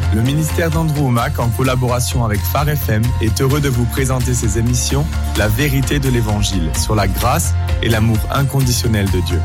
Le ministère d'Andrew Wommack, en collaboration avec Phare FM, est heureux de vous présenter ses émissions « La vérité de l'Évangile » sur la grâce et l'amour inconditionnel de Dieu.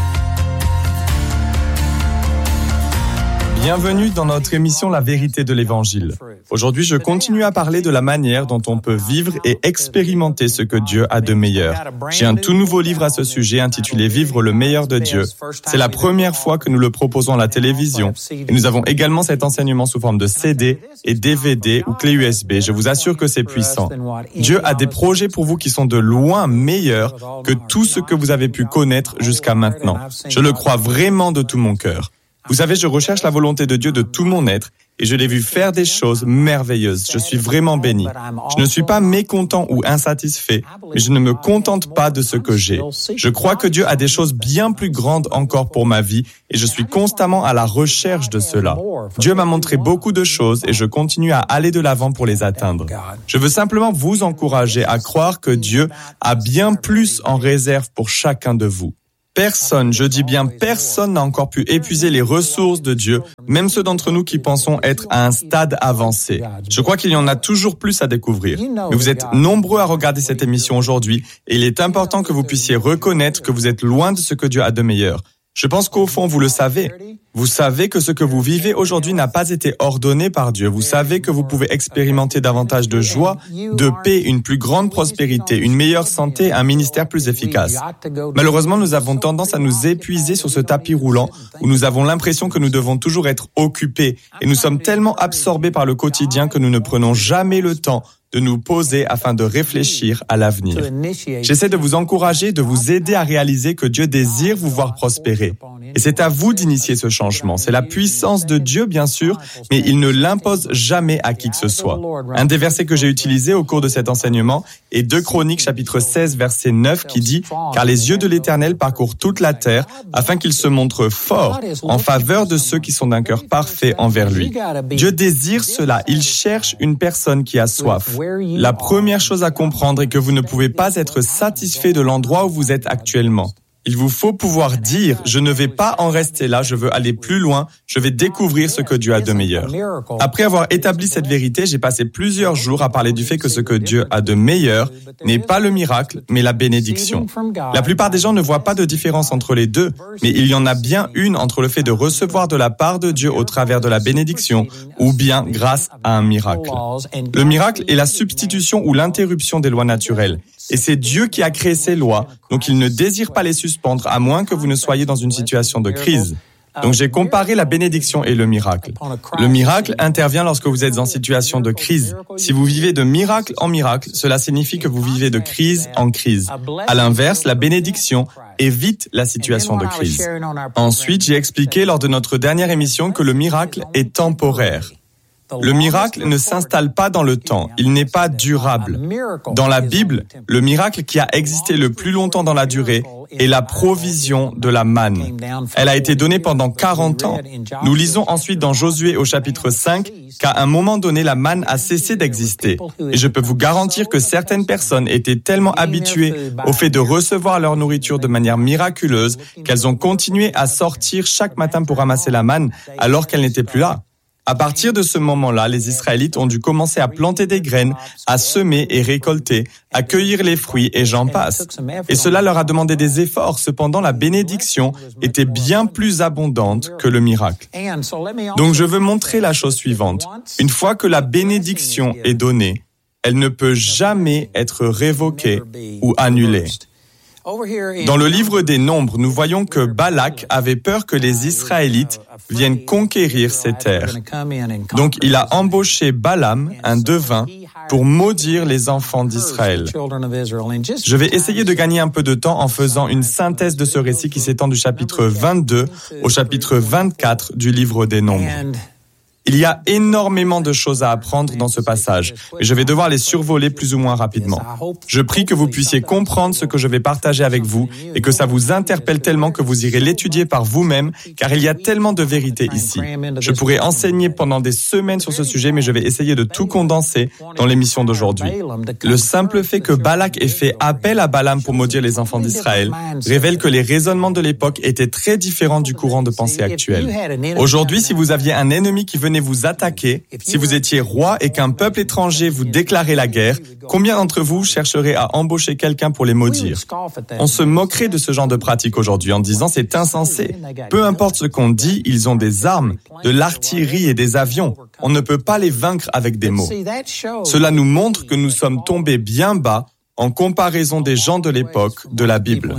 Bienvenue dans notre émission « La vérité de l'Évangile ». Aujourd'hui, je continue à parler de la manière dont on peut vivre et expérimenter ce que Dieu a de meilleur. J'ai un tout nouveau livre à ce sujet intitulé « Vivre le meilleur de Dieu ». C'est la première fois que nous le proposons à la télévision. Et nous avons également cet enseignement sous forme de CD et DVD ou clé USB. Je vous assure que c'est puissant. Dieu a des projets pour vous qui sont de loin meilleurs que tout ce que vous avez pu connaître jusqu'à maintenant. Je le crois vraiment de tout mon cœur. Vous savez, je recherche la volonté de Dieu de tout mon être et je l'ai vu faire des choses merveilleuses. Je suis vraiment béni. Je ne suis pas mécontent ou insatisfait, mais je ne me contente pas de ce que j'ai. Je crois que Dieu a des choses bien plus grandes encore pour ma vie et je suis constamment à la recherche de cela. Dieu m'a montré beaucoup de choses et je continue à aller de l'avant pour les atteindre. Je veux simplement vous encourager à croire que Dieu a bien plus en réserve pour chacun de vous. Personne, je dis bien personne n'a encore pu épuiser les ressources de Dieu, même ceux d'entre nous qui pensons être à un stade avancé. Je crois qu'il y en a toujours plus à découvrir. Mais vous êtes nombreux à regarder cette émission aujourd'hui et il est important que vous puissiez reconnaître que vous êtes loin de ce que Dieu a de meilleur. Je pense qu'au fond, vous le savez. Vous savez que ce que vous vivez aujourd'hui n'a pas été ordonné par Dieu. Vous savez que vous pouvez expérimenter davantage de joie, de paix, une plus grande prospérité, une meilleure santé, un ministère plus efficace. Malheureusement, nous avons tendance à nous épuiser sur ce tapis roulant où nous avons l'impression que nous devons toujours être occupés et nous sommes tellement absorbés par le quotidien que nous ne prenons jamais le temps de nous poser afin de réfléchir à l'avenir. J'essaie de vous encourager, de vous aider à réaliser que Dieu désire vous voir prospérer. Et c'est à vous d'initier ce changement. C'est la puissance de Dieu, bien sûr, mais il ne l'impose jamais à qui que ce soit. Un des versets que j'ai utilisé au cours de cet enseignement est 2 Chroniques, chapitre 16, verset 9, qui dit « Car les yeux de l'Éternel parcourent toute la terre, afin qu'il se montre fort en faveur de ceux qui sont d'un cœur parfait envers lui. » Dieu désire cela. Il cherche une personne qui a soif. La première chose à comprendre est que vous ne pouvez pas être satisfait de l'endroit où vous êtes actuellement. Il vous faut pouvoir dire « Je ne vais pas en rester là, je veux aller plus loin, je vais découvrir ce que Dieu a de meilleur. » Après avoir établi cette vérité, j'ai passé plusieurs jours à parler du fait que ce que Dieu a de meilleur n'est pas le miracle, mais la bénédiction. La plupart des gens ne voient pas de différence entre les deux, mais il y en a bien une entre le fait de recevoir de la part de Dieu au travers de la bénédiction ou bien grâce à un miracle. Le miracle est la substitution ou l'interruption des lois naturelles. Et c'est Dieu qui a créé ces lois, donc il ne désire pas les suspendre à moins que vous ne soyez dans une situation de crise. Donc j'ai comparé la bénédiction et le miracle. Le miracle intervient lorsque vous êtes en situation de crise. Si vous vivez de miracle en miracle, cela signifie que vous vivez de crise en crise. À l'inverse, la bénédiction évite la situation de crise. Ensuite, j'ai expliqué lors de notre dernière émission que le miracle est temporaire. Le miracle ne s'installe pas dans le temps, il n'est pas durable. Dans la Bible, le miracle qui a existé le plus longtemps dans la durée est la provision de la manne. Elle a été donnée pendant 40 ans. Nous lisons ensuite dans Josué au chapitre 5 qu'à un moment donné, la manne a cessé d'exister. Et je peux vous garantir que certaines personnes étaient tellement habituées au fait de recevoir leur nourriture de manière miraculeuse qu'elles ont continué à sortir chaque matin pour ramasser la manne alors qu'elle n'était plus là. À partir de ce moment-là, les Israélites ont dû commencer à planter des graines, à semer et récolter, à cueillir les fruits et j'en passe. Et cela leur a demandé des efforts. Cependant, la bénédiction était bien plus abondante que le miracle. Donc, je veux montrer la chose suivante. Une fois que la bénédiction est donnée, elle ne peut jamais être révoquée ou annulée. Dans le livre des Nombres, nous voyons que Balak avait peur que les Israélites viennent conquérir ces terres. Donc, il a embauché Balaam, un devin, pour maudire les enfants d'Israël. Je vais essayer de gagner un peu de temps en faisant une synthèse de ce récit qui s'étend du chapitre 22 au chapitre 24 du livre des Nombres. Il y a énormément de choses à apprendre dans ce passage, mais je vais devoir les survoler plus ou moins rapidement. Je prie que vous puissiez comprendre ce que je vais partager avec vous et que ça vous interpelle tellement que vous irez l'étudier par vous-même, car il y a tellement de vérité ici. Je pourrais enseigner pendant des semaines sur ce sujet, mais je vais essayer de tout condenser dans l'émission d'aujourd'hui. Le simple fait que Balak ait fait appel à Balaam pour maudire les enfants d'Israël révèle que les raisonnements de l'époque étaient très différents du courant de pensée actuel. Aujourd'hui, si vous aviez un ennemi qui venait venait vous attaquer, si vous étiez roi et qu'un peuple étranger vous déclarait la guerre, combien d'entre vous chercheraient à embaucher quelqu'un pour les maudire? On se moquerait de ce genre de pratique aujourd'hui en disant c'est insensé. Peu importe ce qu'on dit, ils ont des armes, de l'artillerie et des avions. On ne peut pas les vaincre avec des mots. Cela nous montre que nous sommes tombés bien bas en comparaison des gens de l'époque de la Bible.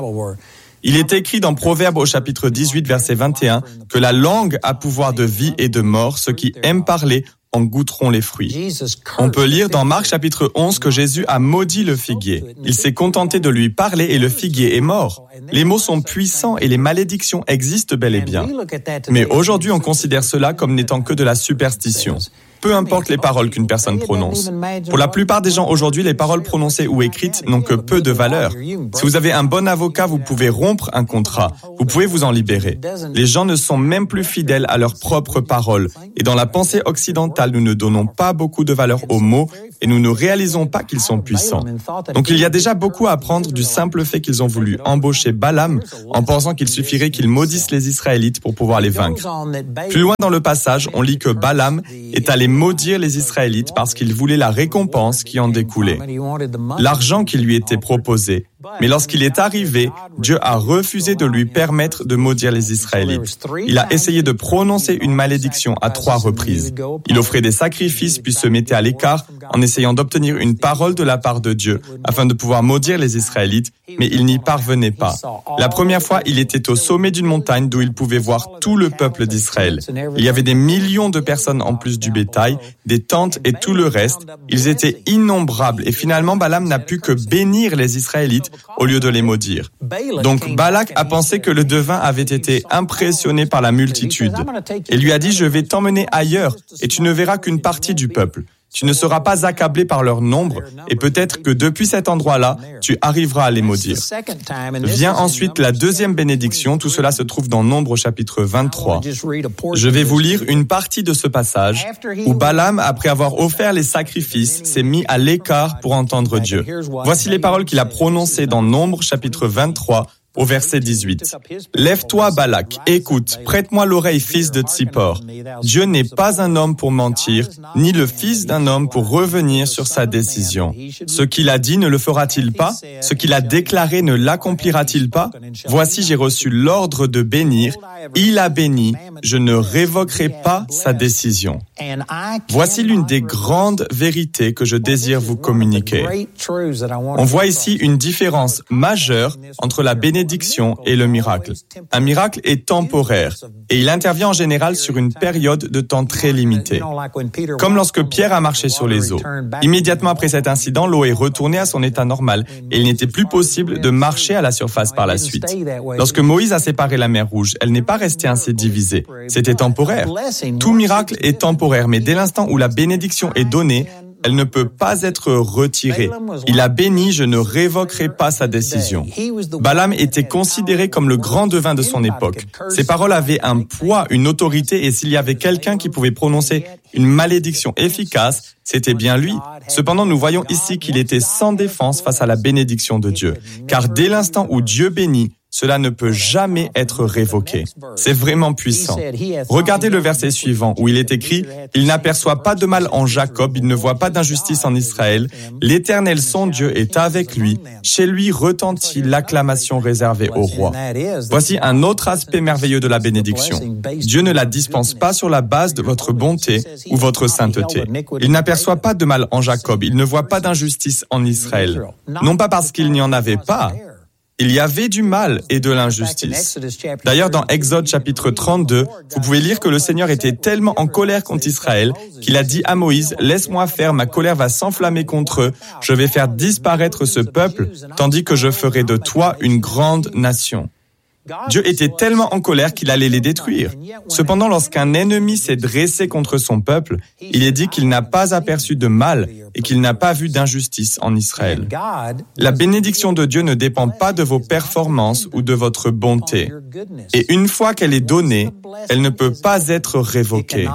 Il est écrit dans Proverbes au chapitre 18, verset 21, que la langue a pouvoir de vie et de mort. Ceux qui aiment parler en goûteront les fruits. On peut lire dans Marc chapitre 11 que Jésus a maudit le figuier. Il s'est contenté de lui parler et le figuier est mort. Les mots sont puissants et les malédictions existent bel et bien. Mais aujourd'hui, on considère cela comme n'étant que de la superstition. Peu importe les paroles qu'une personne prononce. Pour la plupart des gens aujourd'hui, les paroles prononcées ou écrites n'ont que peu de valeur. Si vous avez un bon avocat, vous pouvez rompre un contrat. Vous pouvez vous en libérer. Les gens ne sont même plus fidèles à leurs propres paroles. Et dans la pensée occidentale, nous ne donnons pas beaucoup de valeur aux mots et nous ne réalisons pas qu'ils sont puissants. Donc il y a déjà beaucoup à apprendre du simple fait qu'ils ont voulu embaucher Balaam en pensant qu'il suffirait qu'ils maudissent les Israélites pour pouvoir les vaincre. Plus loin dans le passage, on lit que Balaam est allé maudire les Israélites parce qu'il voulait la récompense qui en découlait, l'argent qui lui était proposé. Mais lorsqu'il est arrivé, Dieu a refusé de lui permettre de maudire les Israélites. Il a essayé de prononcer une malédiction à 3 reprises. Il offrait des sacrifices puis se mettait à l'écart en essayant d'obtenir une parole de la part de Dieu afin de pouvoir maudire les Israélites, mais il n'y parvenait pas. La première fois, il était au sommet d'une montagne d'où il pouvait voir tout le peuple d'Israël. Il y avait des millions de personnes en plus du bétail, des tentes et tout le reste. Ils étaient innombrables et finalement Balaam n'a pu que bénir les Israélites au lieu de les maudire. Donc Balak a pensé que le devin avait été impressionné par la multitude et lui a dit « Je vais t'emmener ailleurs et tu ne verras qu'une partie du peuple. Tu ne seras pas accablé par leur nombre et peut-être que depuis cet endroit-là, tu arriveras à les maudire. » Vient ensuite la deuxième bénédiction. Tout cela se trouve dans Nombres chapitre 23. Je vais vous lire une partie de ce passage où Balaam, après avoir offert les sacrifices, s'est mis à l'écart pour entendre Dieu. Voici les paroles qu'il a prononcées dans Nombres chapitre 23. Au verset 18. « Lève-toi, Balak, écoute, prête-moi l'oreille, fils de Tsippor. Dieu n'est pas un homme pour mentir, ni le fils d'un homme pour revenir sur sa décision. Ce qu'il a dit ne le fera-t-il pas? Ce qu'il a déclaré ne l'accomplira-t-il pas? Voici, j'ai reçu l'ordre de bénir. Il a béni, je ne révoquerai pas sa décision. » Voici l'une des grandes vérités que je désire vous communiquer. On voit ici une différence majeure entre la bénédiction et le miracle. Un miracle est temporaire et il intervient en général sur une période de temps très limitée. Comme lorsque Pierre a marché sur les eaux. Immédiatement après cet incident, l'eau est retournée à son état normal et il n'était plus possible de marcher à la surface par la suite. Lorsque Moïse a séparé la mer Rouge, elle n'est pas restée ainsi divisée. C'était temporaire. Tout miracle est temporaire, mais dès l'instant où la bénédiction est donnée, elle ne peut pas être retirée. Il a béni, je ne révoquerai pas sa décision. Balaam était considéré comme le grand devin de son époque. Ses paroles avaient un poids, une autorité, et s'il y avait quelqu'un qui pouvait prononcer une malédiction efficace, c'était bien lui. Cependant, nous voyons ici qu'il était sans défense face à la bénédiction de Dieu. Car dès l'instant où Dieu bénit, cela ne peut jamais être révoqué. C'est vraiment puissant. Regardez le verset suivant où il est écrit « Il n'aperçoit pas de mal en Jacob, il ne voit pas d'injustice en Israël. L'Éternel son Dieu est avec lui. Chez lui retentit l'acclamation réservée au roi. » Voici un autre aspect merveilleux de la bénédiction. Dieu ne la dispense pas sur la base de votre bonté ou votre sainteté. Il n'aperçoit pas de mal en Jacob, il ne voit pas d'injustice en Israël. Non pas parce qu'il n'y en avait pas. Il y avait du mal et de l'injustice. D'ailleurs, dans Exode chapitre 32, vous pouvez lire que le Seigneur était tellement en colère contre Israël qu'il a dit à Moïse « Laisse-moi faire, ma colère va s'enflammer contre eux. Je vais faire disparaître ce peuple, tandis que je ferai de toi une grande nation. » Dieu était tellement en colère qu'il allait les détruire. Cependant, lorsqu'un ennemi s'est dressé contre son peuple, il est dit qu'il n'a pas aperçu de mal et qu'il n'a pas vu d'injustice en Israël. La bénédiction de Dieu ne dépend pas de vos performances ou de votre bonté. Et une fois qu'elle est donnée, elle ne peut pas être révoquée.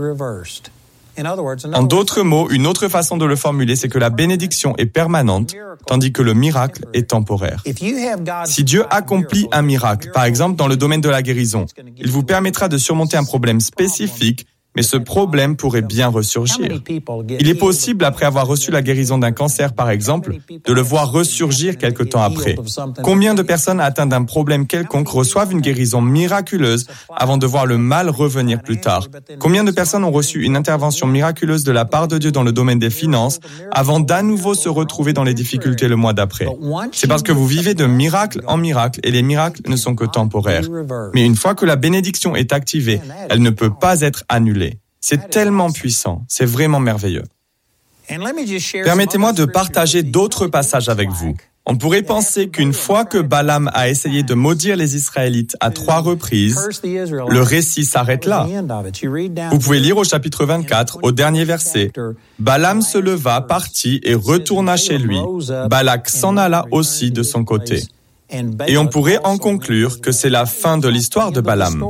En d'autres mots, une autre façon de le formuler, c'est que la bénédiction est permanente, tandis que le miracle est temporaire. Si Dieu accomplit un miracle, par exemple dans le domaine de la guérison, il vous permettra de surmonter un problème spécifique, mais ce problème pourrait bien ressurgir. Il est possible, après avoir reçu la guérison d'un cancer par exemple, de le voir ressurgir quelque temps après. Combien de personnes atteintes d'un problème quelconque reçoivent une guérison miraculeuse avant de voir le mal revenir plus tard? Combien de personnes ont reçu une intervention miraculeuse de la part de Dieu dans le domaine des finances avant d'à nouveau se retrouver dans les difficultés le mois d'après? C'est parce que vous vivez de miracle en miracle et les miracles ne sont que temporaires. Mais une fois que la bénédiction est activée, elle ne peut pas être annulée. C'est tellement puissant, c'est vraiment merveilleux. Permettez-moi de partager d'autres passages avec vous. On pourrait penser qu'une fois que Balaam a essayé de maudire les Israélites à 3 reprises, le récit s'arrête là. Vous pouvez lire au chapitre 24, au dernier verset. Balaam se leva, partit et retourna chez lui. Balak s'en alla aussi de son côté. Et on pourrait en conclure que c'est la fin de l'histoire de Balaam.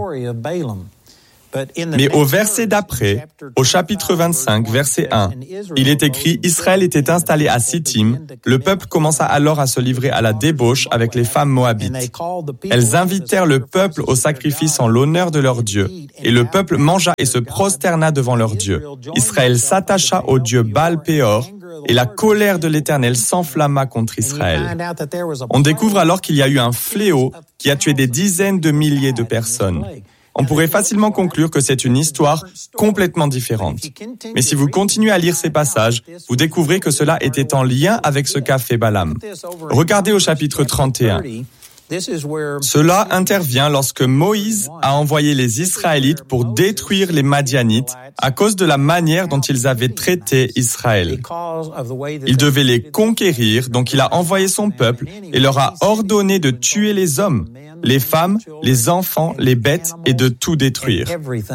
Mais au verset d'après, au chapitre 25, verset 1, il est écrit « Israël était installé à Sittim, le peuple commença alors à se livrer à la débauche avec les femmes moabites. Elles invitèrent le peuple au sacrifice en l'honneur de leur Dieu, et le peuple mangea et se prosterna devant leur Dieu. Israël s'attacha au Dieu Baal-Péor, et la colère de l'Éternel s'enflamma contre Israël. » On découvre alors qu'il y a eu un fléau qui a tué des dizaines de milliers de personnes. On pourrait facilement conclure que c'est une histoire complètement différente. Mais si vous continuez à lire ces passages, vous découvrez que cela était en lien avec ce qu'a fait Balaam. Regardez au chapitre 31. Cela intervient lorsque Moïse a envoyé les Israélites pour détruire les Madianites à cause de la manière dont ils avaient traité Israël. Il devait les conquérir, donc il a envoyé son peuple et leur a ordonné de tuer les hommes, les femmes, les enfants, les bêtes et de tout détruire.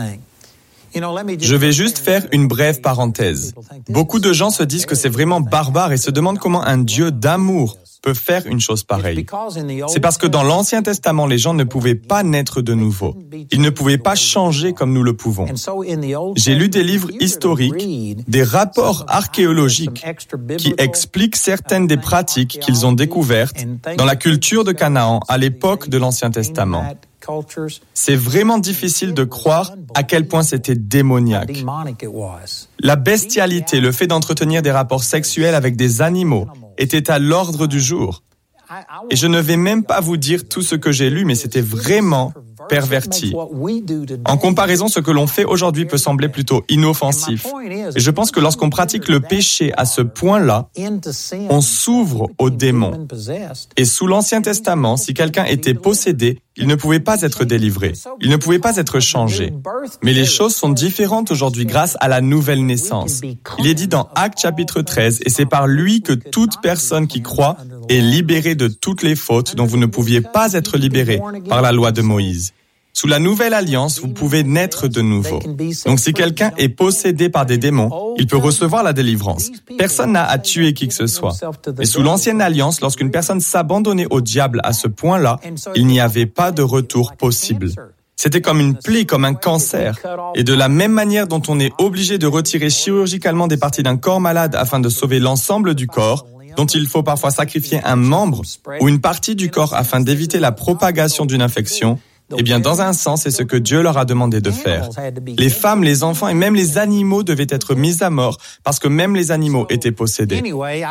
Je vais juste faire une brève parenthèse. Beaucoup de gens se disent que c'est vraiment barbare et se demandent comment un Dieu d'amour peut faire une chose pareille. C'est parce que dans l'Ancien Testament, les gens ne pouvaient pas naître de nouveau. Ils ne pouvaient pas changer comme nous le pouvons. J'ai lu des livres historiques, des rapports archéologiques qui expliquent certaines des pratiques qu'ils ont découvertes dans la culture de Canaan à l'époque de l'Ancien Testament. C'est vraiment difficile de croire à quel point c'était démoniaque. La bestialité, le fait d'entretenir des rapports sexuels avec des animaux, était à l'ordre du jour. Et je ne vais même pas vous dire tout ce que j'ai lu, mais c'était vraiment perverti. En comparaison, ce que l'on fait aujourd'hui peut sembler plutôt inoffensif. Et je pense que lorsqu'on pratique le péché à ce point-là, on s'ouvre aux démons. Et sous l'Ancien Testament, si quelqu'un était possédé, il ne pouvait pas être délivré. Il ne pouvait pas être changé. Mais les choses sont différentes aujourd'hui grâce à la nouvelle naissance. Il est dit dans Actes chapitre 13, et c'est par lui que toute personne qui croit est libérée de toutes les fautes dont vous ne pouviez pas être libérés par la loi de Moïse. Sous la nouvelle alliance, vous pouvez naître de nouveau. Donc si quelqu'un est possédé par des démons, il peut recevoir la délivrance. Personne n'a à tuer qui que ce soit. Mais sous l'ancienne alliance, lorsqu'une personne s'abandonnait au diable à ce point-là, il n'y avait pas de retour possible. C'était comme une plaie, comme un cancer. Et de la même manière dont on est obligé de retirer chirurgicalement des parties d'un corps malade afin de sauver l'ensemble du corps, dont il faut parfois sacrifier un membre ou une partie du corps afin d'éviter la propagation d'une infection, eh bien, dans un sens, c'est ce que Dieu leur a demandé de faire. Les femmes, les enfants et même les animaux devaient être mis à mort parce que même les animaux étaient possédés.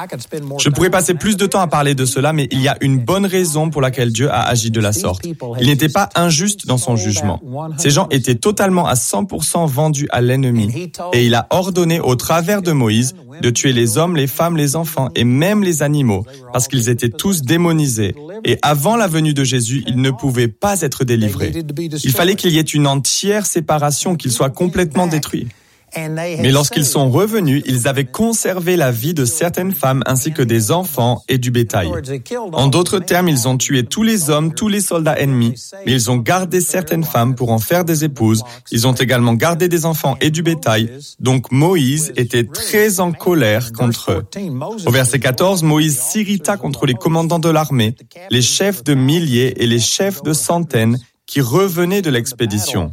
Je pourrais passer plus de temps à parler de cela, mais il y a une bonne raison pour laquelle Dieu a agi de la sorte. Il n'était pas injuste dans son jugement. Ces gens étaient totalement à 100% vendus à l'ennemi. Et il a ordonné au travers de Moïse de tuer les hommes, les femmes, les enfants et même les animaux parce qu'ils étaient tous démonisés. Et avant la venue de Jésus, ils ne pouvaient pas être délivrés. Il fallait qu'il y ait une entière séparation, qu'ils soient complètement détruits. Mais lorsqu'ils sont revenus, ils avaient conservé la vie de certaines femmes ainsi que des enfants et du bétail. En d'autres termes, ils ont tué tous les hommes, tous les soldats ennemis, mais ils ont gardé certaines femmes pour en faire des épouses. Ils ont également gardé des enfants et du bétail. Donc Moïse était très en colère contre eux. Au verset 14, Moïse s'irrita contre les commandants de l'armée, les chefs de milliers et les chefs de centaines qui revenaient de l'expédition.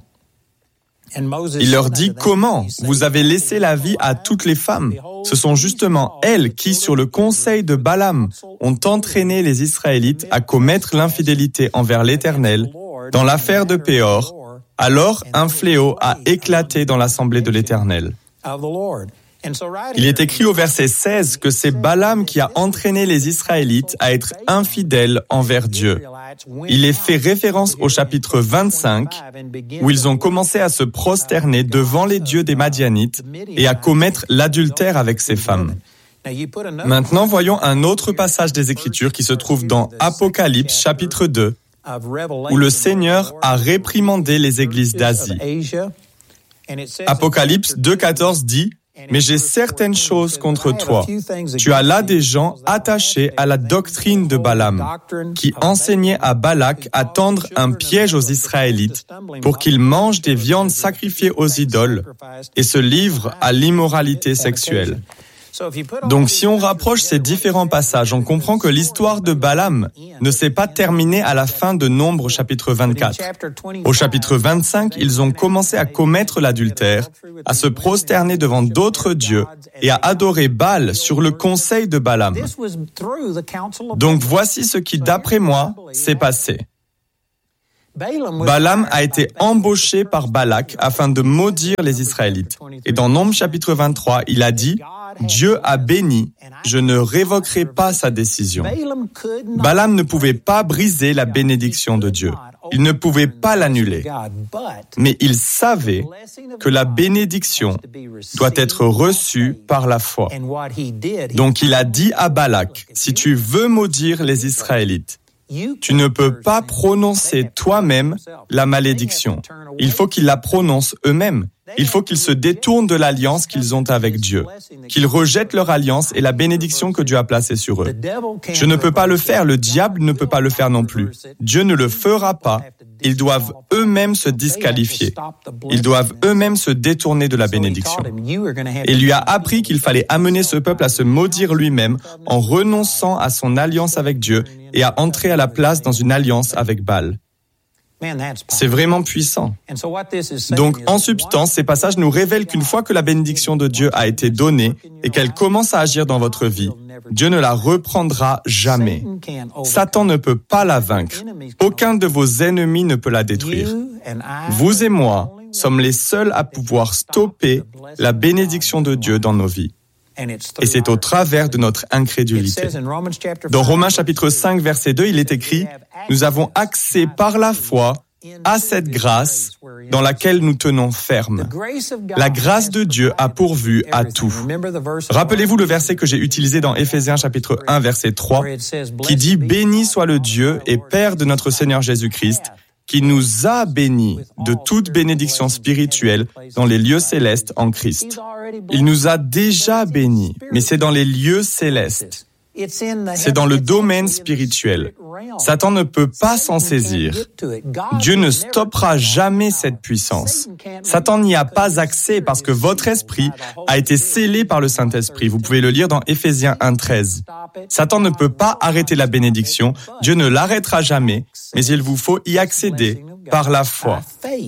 Il leur dit « Comment ? Vous avez laissé la vie à toutes les femmes. Ce sont justement elles qui, sur le conseil de Balaam, ont entraîné les Israélites à commettre l'infidélité envers l'Éternel dans l'affaire de Péor, Alors un fléau a éclaté dans l'assemblée de l'Éternel. Il est écrit au verset 16 que c'est Balaam qui a entraîné les Israélites à être infidèles envers Dieu. Il est fait référence au chapitre 25, où ils ont commencé à se prosterner devant les dieux des Madianites et à commettre l'adultère avec ces femmes. Maintenant, voyons un autre passage des Écritures qui se trouve dans Apocalypse chapitre 2, où le Seigneur a réprimandé les églises d'Asie. Apocalypse 2,14 dit « Mais j'ai certaines choses contre toi. Tu as là des gens attachés à la doctrine de Balaam, qui enseignait à Balak à tendre un piège aux Israélites pour qu'ils mangent des viandes sacrifiées aux idoles et se livrent à l'immoralité sexuelle. » Donc si on rapproche ces différents passages, on comprend que l'histoire de Balaam ne s'est pas terminée à la fin de Nombres chapitre 24. Au chapitre 25, ils ont commencé à commettre l'adultère, à se prosterner devant d'autres dieux et à adorer Baal sur le conseil de Balaam. Donc voici ce qui, d'après moi, s'est passé. Balaam a été embauché par Balak afin de maudire les Israélites. Et dans Nombres chapitre 23, il a dit « Dieu a béni, je ne révoquerai pas sa décision ». Balaam ne pouvait pas briser la bénédiction de Dieu. Il ne pouvait pas l'annuler. Mais il savait que la bénédiction doit être reçue par la foi. Donc il a dit à Balak « Si tu veux maudire les Israélites, tu ne peux pas prononcer toi-même la malédiction. Il faut qu'ils la prononcent eux-mêmes. Il faut qu'ils se détournent de l'alliance qu'ils ont avec Dieu, qu'ils rejettent leur alliance et la bénédiction que Dieu a placée sur eux. Je ne peux pas le faire, le diable ne peut pas le faire non plus. Dieu ne le fera pas. Ils doivent eux-mêmes se disqualifier. Ils doivent eux-mêmes se détourner de la bénédiction. Et il lui a appris qu'il fallait amener ce peuple à se maudire lui-même en renonçant à son alliance avec Dieu et à entrer à la place dans une alliance avec Baal. C'est vraiment puissant. Donc, en substance, ces passages nous révèlent qu'une fois que la bénédiction de Dieu a été donnée et qu'elle commence à agir dans votre vie, Dieu ne la reprendra jamais. Satan ne peut pas la vaincre. Aucun de vos ennemis ne peut la détruire. Vous et moi sommes les seuls à pouvoir stopper la bénédiction de Dieu dans nos vies. Et c'est au travers de notre incrédulité. Dans Romains chapitre 5, verset 2, il est écrit « Nous avons accès par la foi à cette grâce dans laquelle nous tenons ferme. La grâce de Dieu a pourvu à tout. » Rappelez-vous le verset que j'ai utilisé dans Éphésiens chapitre 1, verset 3, qui dit « Béni soit le Dieu et Père de notre Seigneur Jésus-Christ, qui nous a bénis de toute bénédiction spirituelle dans les lieux célestes en Christ. » Il nous a déjà bénis, mais c'est dans les lieux célestes. C'est dans le domaine spirituel. Satan ne peut pas s'en saisir. Dieu ne stoppera jamais cette puissance. Satan n'y a pas accès parce que votre esprit a été scellé par le Saint-Esprit. Vous pouvez le lire dans Éphésiens 1:13. Satan ne peut pas arrêter la bénédiction. Dieu ne l'arrêtera jamais, mais il vous faut y accéder par la foi.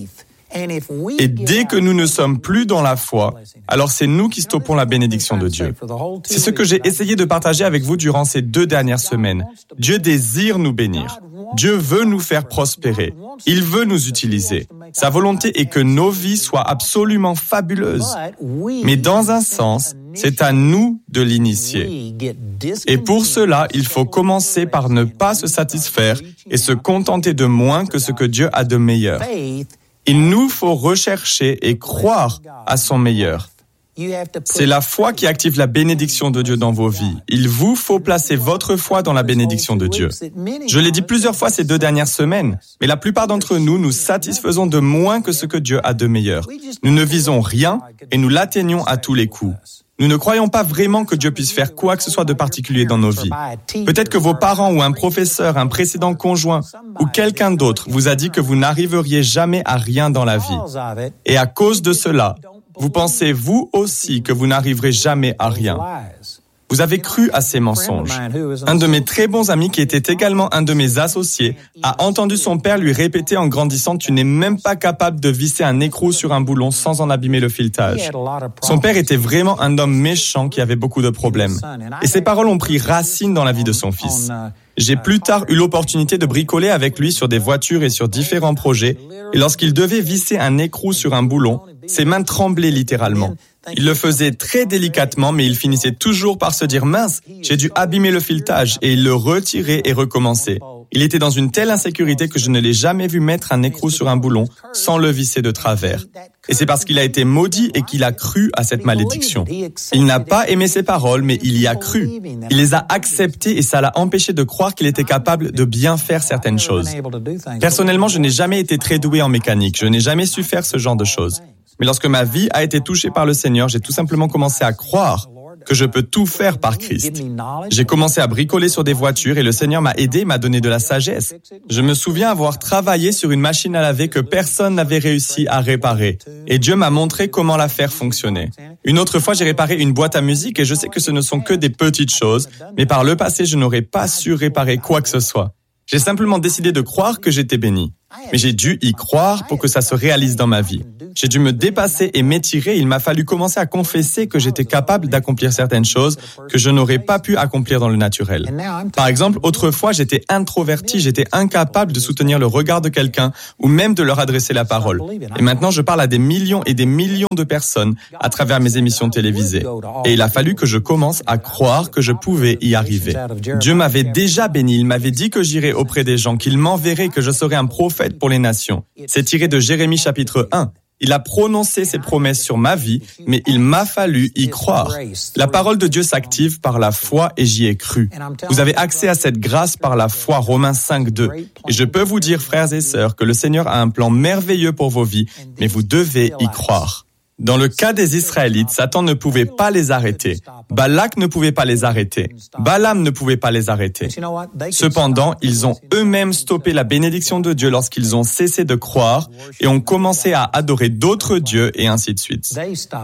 Et dès que nous ne sommes plus dans la foi, alors c'est nous qui stoppons la bénédiction de Dieu. C'est ce que j'ai essayé de partager avec vous durant ces 2 dernières semaines. Dieu désire nous bénir. Dieu veut nous faire prospérer. Il veut nous utiliser. Sa volonté est que nos vies soient absolument fabuleuses. Mais dans un sens, c'est à nous de l'initier. Et pour cela, il faut commencer par ne pas se satisfaire et se contenter de moins que ce que Dieu a de meilleur. Il nous faut rechercher et croire à son meilleur. C'est la foi qui active la bénédiction de Dieu dans vos vies. Il vous faut placer votre foi dans la bénédiction de Dieu. Je l'ai dit plusieurs fois ces 2 dernières semaines, mais la plupart d'entre nous nous satisfaisons de moins que ce que Dieu a de meilleur. Nous ne visons rien et nous l'atteignons à tous les coups. Nous ne croyons pas vraiment que Dieu puisse faire quoi que ce soit de particulier dans nos vies. Peut-être que vos parents ou un professeur, un précédent conjoint ou quelqu'un d'autre vous a dit que vous n'arriveriez jamais à rien dans la vie. Et à cause de cela, vous pensez vous aussi que vous n'arriverez jamais à rien. Vous avez cru à ces mensonges. Un de mes très bons amis, qui était également un de mes associés, a entendu son père lui répéter en grandissant « Tu n'es même pas capable de visser un écrou sur un boulon sans en abîmer le filetage. » Son père était vraiment un homme méchant qui avait beaucoup de problèmes. Et ces paroles ont pris racine dans la vie de son fils. J'ai plus tard eu l'opportunité de bricoler avec lui sur des voitures et sur différents projets. Et lorsqu'il devait visser un écrou sur un boulon, ses mains tremblaient littéralement. Il le faisait très délicatement, mais il finissait toujours par se dire « mince, j'ai dû abîmer le filetage » et il le retirait et recommençait. Il était dans une telle insécurité que je ne l'ai jamais vu mettre un écrou sur un boulon sans le visser de travers. Et c'est parce qu'il a été maudit et qu'il a cru à cette malédiction. Il n'a pas aimé ses paroles, mais il y a cru. Il les a acceptées et ça l'a empêché de croire qu'il était capable de bien faire certaines choses. Personnellement, je n'ai jamais été très doué en mécanique. Je n'ai jamais su faire ce genre de choses. Mais lorsque ma vie a été touchée par le Seigneur, j'ai tout simplement commencé à croire que je peux tout faire par Christ. J'ai commencé à bricoler sur des voitures et le Seigneur m'a aidé, m'a donné de la sagesse. Je me souviens avoir travaillé sur une machine à laver que personne n'avait réussi à réparer. Et Dieu m'a montré comment la faire fonctionner. Une autre fois, j'ai réparé une boîte à musique et je sais que ce ne sont que des petites choses, mais par le passé, je n'aurais pas su réparer quoi que ce soit. J'ai simplement décidé de croire que j'étais béni. Mais j'ai dû y croire pour que ça se réalise dans ma vie. J'ai dû me dépasser et m'étirer. Il m'a fallu commencer à confesser que j'étais capable d'accomplir certaines choses que je n'aurais pas pu accomplir dans le naturel. Par exemple, autrefois, j'étais introverti, j'étais incapable de soutenir le regard de quelqu'un ou même de leur adresser la parole. Et maintenant, je parle à des millions et des millions de personnes à travers mes émissions télévisées. Et il a fallu que je commence à croire que je pouvais y arriver. Dieu m'avait déjà béni. Il m'avait dit que j'irais auprès des gens, qu'il m'enverrait, que je serais un prophète pour les nations. C'est tiré de Jérémie chapitre 1. Il a prononcé ses promesses sur ma vie, mais il m'a fallu y croire. La parole de Dieu s'active par la foi et j'y ai cru. Vous avez accès à cette grâce par la foi, Romains 5:2. Et je peux vous dire, frères et sœurs, que le Seigneur a un plan merveilleux pour vos vies, mais vous devez y croire. Dans le cas des Israélites, Satan ne pouvait pas les arrêter. Balak ne pouvait pas les arrêter. Balaam ne pouvait pas les arrêter. Cependant, ils ont eux-mêmes stoppé la bénédiction de Dieu lorsqu'ils ont cessé de croire et ont commencé à adorer d'autres dieux et ainsi de suite.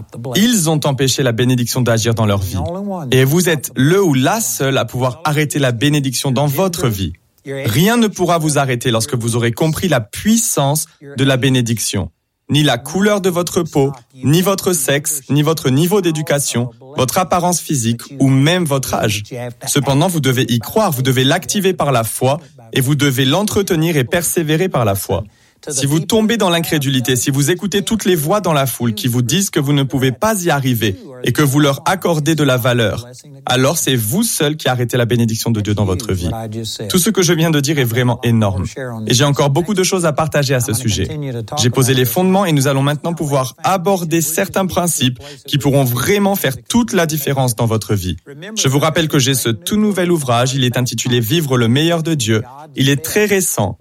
Ils ont empêché la bénédiction d'agir dans leur vie. Et vous êtes le ou la seule à pouvoir arrêter la bénédiction dans votre vie. Rien ne pourra vous arrêter lorsque vous aurez compris la puissance de la bénédiction. Ni la couleur de votre peau, ni votre sexe, ni votre niveau d'éducation, votre apparence physique ou même votre âge. Cependant, vous devez y croire, vous devez l'activer par la foi et vous devez l'entretenir et persévérer par la foi. Si vous tombez dans l'incrédulité, si vous écoutez toutes les voix dans la foule qui vous disent que vous ne pouvez pas y arriver et que vous leur accordez de la valeur, alors c'est vous seul qui arrêtez la bénédiction de Dieu dans votre vie. Tout ce que je viens de dire est vraiment énorme. Et j'ai encore beaucoup de choses à partager à ce sujet. J'ai posé les fondements et nous allons maintenant pouvoir aborder certains principes qui pourront vraiment faire toute la différence dans votre vie. Je vous rappelle que j'ai ce tout nouvel ouvrage, il est intitulé « Vivre le meilleur de Dieu ». Il est très récent.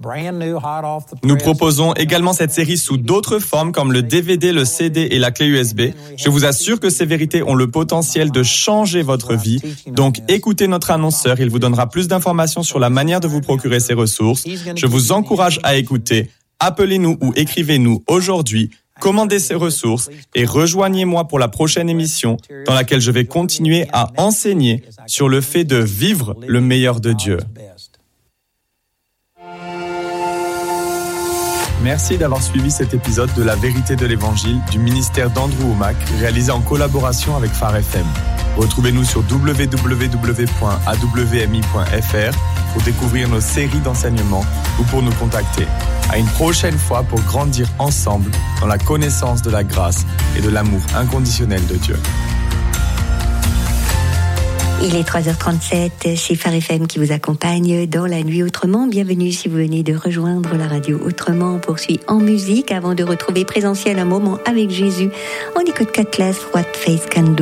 Nous proposons également cette série sous d'autres formes comme le DVD, le CD et la clé USB. Je vous assure que ces vérités ont le potentiel de changer votre vie. Donc écoutez notre annonceur, il vous donnera plus d'informations sur la manière de vous procurer ces ressources. Je vous encourage à écouter. Appelez-nous ou écrivez-nous aujourd'hui. Commandez ces ressources et rejoignez-moi pour la prochaine émission dans laquelle je vais continuer à enseigner sur le fait de vivre le meilleur de Dieu. Merci d'avoir suivi cet épisode de La Vérité de l'Évangile du ministère d'Andrew Wommack, réalisé en collaboration avec Phare FM. Retrouvez-nous sur www.awmi.fr pour découvrir nos séries d'enseignements ou pour nous contacter. À une prochaine fois pour grandir ensemble dans la connaissance de la grâce et de l'amour inconditionnel de Dieu. Il est 3h37, c'est Phare FM qui vous accompagne dans la nuit autrement. Bienvenue si vous venez de rejoindre la radio autrement. On poursuit en musique avant de retrouver présentiel un moment avec Jésus. On écoute Cutlass, What Faith Can Do.